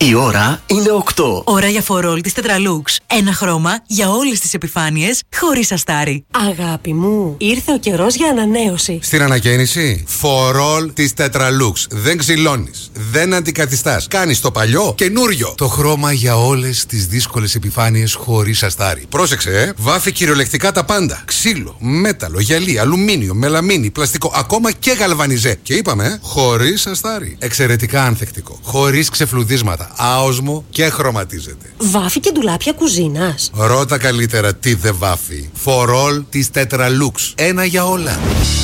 Η ώρα είναι 8. Ώρα για φορόλ της Tetralux. Ένα χρώμα για όλες τις επιφάνειες, χωρίς αστάρι. Αγάπη μου, ήρθε ο καιρός για ανανέωση. Στην ανακαίνιση, φορόλ της Tetralux. Δεν ξυλώνεις, δεν αντικαθιστάς. Κάνεις το παλιό καινούριο. Το χρώμα για όλες τις δύσκολες επιφάνειες, χωρίς αστάρι. Πρόσεξε, βάφει κυριολεκτικά τα πάντα. Ξύλο, μέταλλο, γυαλί, αλουμίνιο, μελαμίνη, πλαστικό, ακόμα και γαλβανιζέ. Και είπαμε, χωρίς αστάρι. Εξαιρετικά ανθεκτικό. Χωρίς ξεφλουδίσματα. Άοσμο και χρωματίζεται. Βάφει και ντουλάπια κουζίνας. Ρώτα καλύτερα τι δεν βάφει. Φορόλ της Tetralux. Ένα για όλα.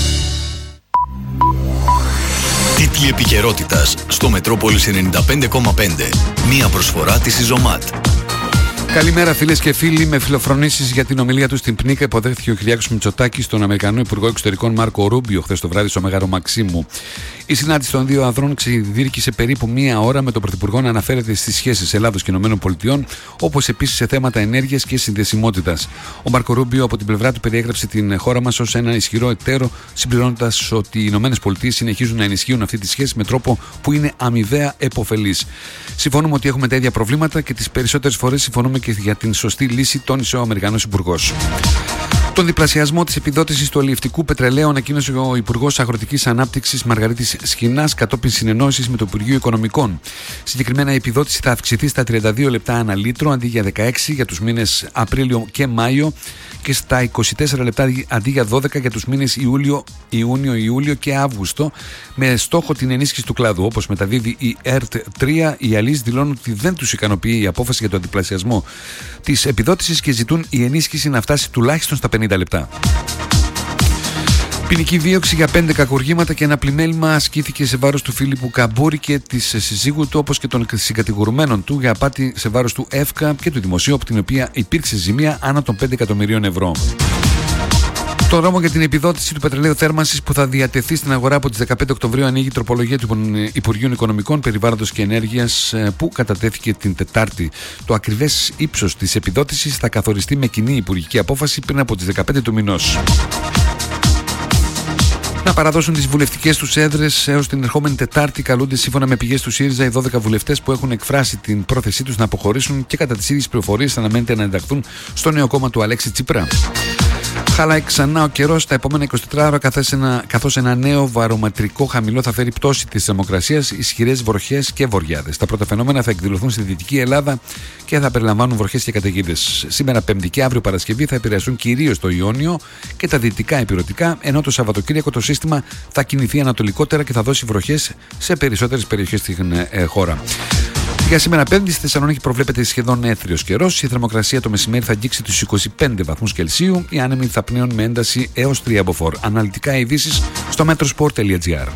Τίτλοι επικαιρότητας στο Μετρόπολης 95,5. Μία προσφορά της Ιζωμάτ. Καλημέρα φίλες και φίλοι. Με φιλοφρονήσεις για την ομιλία του στην ΠΝΙΚΑ υποδέχθηκε ο Κυριάκος Μητσοτάκης στον Αμερικανό Υπουργό Εξωτερικών Μάρκο Ρούμπιο χθες το βράδυ στο Μέγαρο Μαξίμου. Η συνάντηση των δύο ανδρών ξεδιήρκησε περίπου μία ώρα, με τον Πρωθυπουργό να αναφέρεται στις σχέσεις Ελλάδος και ΗΠΑ, όπως επίσης σε θέματα ενέργειας και συνδεσιμότητας. Ο Μάρκο Ρούμπιο από την πλευρά του περιέγραψε την χώρα μας ως ένα ισχυρό εταίρο, συμπληρώνοντας ότι οι ΗΠΑ συνεχίζουν να ενισχύουν αυτή τη σχέση με τρόπο που είναι αμοιβαία επωφελής. Συμφωνούμε ότι έχουμε τα ίδια προβλήματα και τις περισσότερες φορές συμφωνούμε και για την σωστή λύση, τόνισε ο Αμερικανός Υπουργός. Τον διπλασιασμό της επιδότησης του αλλιευτικού πετρελαίου ανακοίνωσε ο Υπουργός Αγροτικής Ανάπτυξης Μαργαρίτης Σχοινάς κατόπιν συνεννόησης με το Υπουργείο Οικονομικών. Συγκεκριμένα η επιδότηση θα αυξηθεί στα 32 λεπτά ανά λίτρο αντί για 16 για τους μήνες Απρίλιο και Μάιο και στα 24 λεπτά αντί για 12 για τους μήνες Ιούνιο, Ιούλιο και Αύγουστο, με στόχο την ενίσχυση του κλάδου. Όπως μεταδίδει η ΕΡΤ3, οι αλλοίς δηλώνουν ότι δεν τους ικανοποιεί η απόφαση για τον διπλασιασμό της επιδότησης και ζητούν η ενίσχυση να φτάσει τουλάχιστον στα 50 λεπτά. Ποινική δίωξη για 5 κακουργήματα και ένα πλημέλημα ασκήθηκε σε βάρος του Φίλιππου Καμπούρη και της συζύγου του, όπως και των συγκατηγορουμένων του, για απάτη σε βάρος του ΕΦΚΑ και του δημοσίου, από την οποία υπήρξε ζημία άνω των 5 εκατομμυρίων ευρώ. Το δρόμο για την επιδότηση του πετρελαίου θέρμανσης που θα διατεθεί στην αγορά από τις 15 Οκτωβρίου ανοίγει η τροπολογία του Υπουργείου Οικονομικών, Περιβάλλοντος και Ενέργειας που κατατέθηκε την Τετάρτη. Το ακριβές ύψος της επιδότησης θα καθοριστεί με κοινή υπουργική απόφαση πριν από τις 15 του μηνός. Να παραδώσουν τις βουλευτικές τους έδρες έως την ερχόμενη Τετάρτη καλούνται, σύμφωνα με πηγές του ΣΥΡΙΖΑ, οι 12 βουλευτές που έχουν εκφράσει την πρόθεσή τους να αποχωρήσουν και κατά τις ίδιες πληροφορίες αναμένεται να ενταχθούν στο νέο κόμμα του Αλέξη Τσίπρα. Χαλάει ξανά ο καιρός τα επόμενα 24 ώρα, καθώς ένα νέο βαρομετρικό χαμηλό θα φέρει πτώση της θερμοκρασίας, ισχυρές βροχές και βοριάδες. Τα πρώτα φαινόμενα θα εκδηλωθούν στη Δυτική Ελλάδα και θα περιλαμβάνουν βροχές και καταιγίδες. Σήμερα Πέμπτη και αύριο Παρασκευή θα επηρεαστούν κυρίως το Ιόνιο και τα δυτικά ηπειρωτικά, ενώ το Σαββατοκύριακο το σύστημα θα κινηθεί ανατολικότερα και θα δώσει βροχές σε περισσότερες περιοχές στην χώρα. Για σήμερα Πέμπτη στη Θεσσαλονίκη προβλέπεται σχεδόν έθριος καιρός. Η θερμοκρασία το μεσημέρι θα αγγίξει τους 25 βαθμούς Κελσίου. Οι άνεμοι θα πνέουν με ένταση έως 3 μποφόρ. Αναλυτικά ειδήσεις στο metrosport.gr.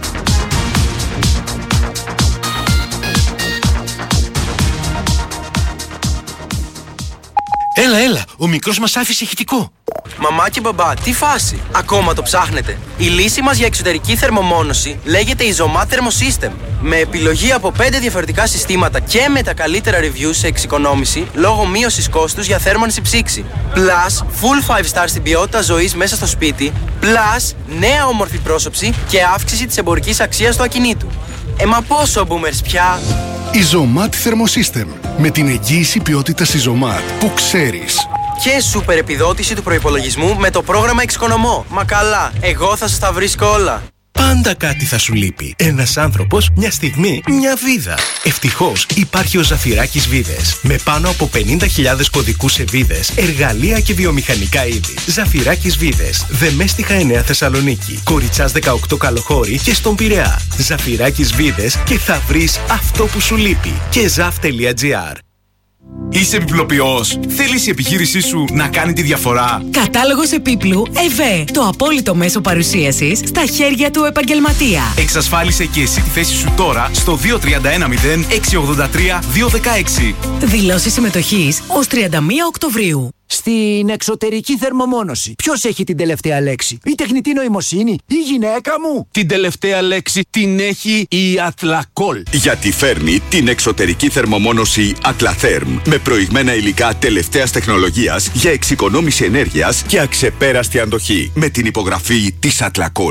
Έλα, ο μικρός μας άφησε ηχητικό. Μαμά και μπαμπά, τι φάση, ακόμα το ψάχνετε? Η λύση μας για εξωτερική θερμομόνωση λέγεται Izomat Thermosystem. Με επιλογή από 5 διαφορετικά συστήματα και με τα καλύτερα reviews σε εξοικονόμηση λόγω μείωσης κόστους για θέρμανση ψήξη. Plus, full 5 star στην ποιότητα ζωής μέσα στο σπίτι. Plus, νέα όμορφη πρόσωψη και αύξηση της εμπορικής αξίας του ακινήτου. Μα πόσο boomers πια? Izomat Thermosystem. Με την εγγύηση ποιότητας Izomat που ξέρεις. Και σούπερ επιδότηση του προϋπολογισμού με το πρόγραμμα Εξοικονομώ. Μα καλά, εγώ θα σας τα βρίσκω όλα. Πάντα κάτι θα σου λείπει. Ένας άνθρωπος, μια στιγμή, μια βίδα. Ευτυχώς υπάρχει ο Ζαφυράκης Βίδες. Με πάνω από 50.000 κωδικούς σε βίδες, εργαλεία και βιομηχανικά είδη. Ζαφυράκης Βίδες. Δεμέστιχα 9 Θεσσαλονίκη. Κοριτσάς 18 Καλοχώρη και στον Πειραιά. Ζαφυράκης Βίδες και θα βρεις αυτό που σου λείπει. Και zaf.gr. Είσαι επιπλοποιός. Θέλεις η επιχείρησή σου να κάνει τη διαφορά? Κατάλογος επίπλου ΕΒΕ. Το απόλυτο μέσο παρουσίασης στα χέρια του επαγγελματία. Εξασφάλισε και εσύ τη θέση σου τώρα στο 2310 683 216. Δηλώσεις συμμετοχής ως 31 Οκτωβρίου. Στην εξωτερική θερμομόνωση, ποιος έχει την τελευταία λέξη? Η τεχνητή νοημοσύνη, η γυναίκα μου? Την τελευταία λέξη την έχει η Athlacol. Γιατί φέρνει την εξωτερική θερμομόνωση Atlatherm με προηγμένα υλικά τελευταίας τεχνολογίας για εξοικονόμηση ενέργειας και αξεπέραστη αντοχή, με την υπογραφή της Athlacol.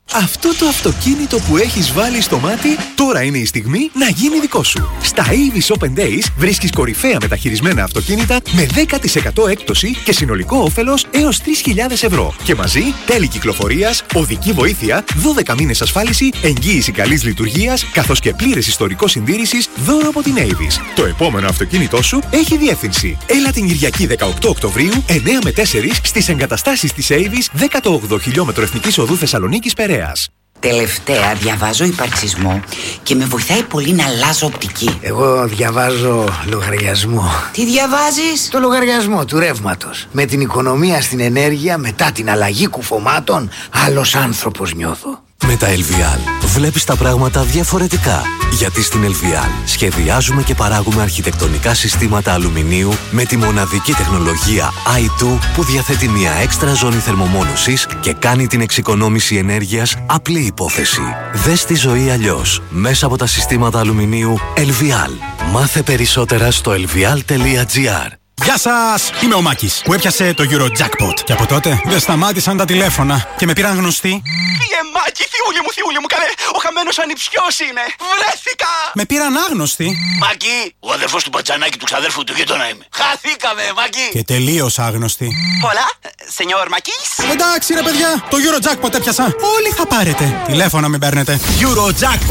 Αυτό το αυτοκίνητο που έχεις βάλει στο μάτι, τώρα είναι η στιγμή να γίνει δικό σου. Στα Avis Open Days βρίσκεις κορυφαία μεταχειρισμένα αυτοκίνητα με 10% έκπτωση και συνολικό όφελος έως 3.000 ευρώ. Και μαζί τέλη κυκλοφορίας, οδική βοήθεια, 12 μήνες ασφάλιση, εγγύηση καλής λειτουργίας, καθώς και πλήρες ιστορικό συντήρησης δώρο από την Avis. Το επόμενο αυτοκίνητό σου έχει διεύθυνση. Έλα την Κυριακή 18 Οκτωβρίου, 9 με 4 στις εγκαταστάσεις της Avis, 18 χιλιόμετρο Εθνικής Οδού Θεσσαλονίκης Περαίας. Τελευταία διαβάζω υπαρξισμό και με βοηθάει πολύ να αλλάζω οπτική. Εγώ διαβάζω λογαριασμό. Τι διαβάζεις? Το λογαριασμό του ρεύματος. Με την οικονομία στην ενέργεια, μετά την αλλαγή κουφωμάτων, άλλος άνθρωπος νιώθω. Με τα LVL βλέπεις τα πράγματα διαφορετικά. Γιατί στην LVL σχεδιάζουμε και παράγουμε αρχιτεκτονικά συστήματα αλουμινίου με τη μοναδική τεχνολογία i2 που διαθέτει μια έξτρα ζώνη θερμομόνωσης και κάνει την εξοικονόμηση ενέργειας απλή υπόθεση. Δες τη ζωή αλλιώς μέσα από τα συστήματα αλουμινίου LVL. Μάθε περισσότερα στο lvl.gr. Γεια σας! Είμαι ο Μάκης που έπιασε το Eurojackpot. Και από τότε δεν σταμάτησαν τα τηλέφωνα και με πήραν γνωστοί. Φύγε Μάκη, θιούλη μου, καλέ! Ο χαμένος ανιψιός είναι! Βρέθηκα! Με πήραν άγνωστοι. Μάκη, ο αδερφός του Πατσανάκη του ξαδέρφου του γείτονα είμαι. Χαθήκαμε, Μάκη! Και τελείως άγνωστοι. Πολλά, σενιόρ Μάκης. Εντάξει ρε παιδιά, το Eurojackpot έπιασα. Όλοι θα πάρετε. Τηλέφωνα μην παίρνετε. Eurojackpot!